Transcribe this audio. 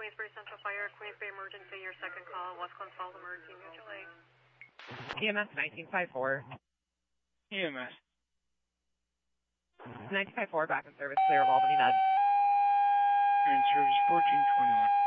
Queensbury Central Fire, Queensbury Emergency, your second call, West Glen Falls Emergency, mutual aid. EMS 1954. EMS. 1954, back in service, clear of Albany Med. You're in service 1421.